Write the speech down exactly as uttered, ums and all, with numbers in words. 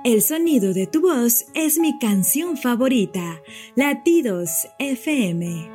El sonido de tu voz es mi canción favorita. Latidos F M.